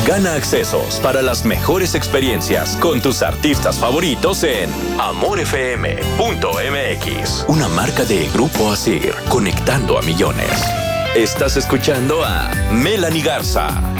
Gana accesos para las mejores experiencias con tus artistas favoritos en amorfm.mx. Una marca de Grupo Asir, conectando a millones. Estás escuchando a Melanie Garza